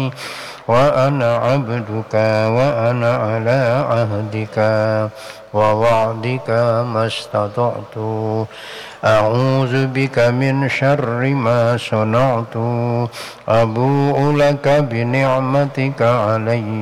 وأنا عبدك وأنا على عهدك ووعدك ما استطعت أعوذ بك من شر ما صنعت أبوء لك بنعمتك علي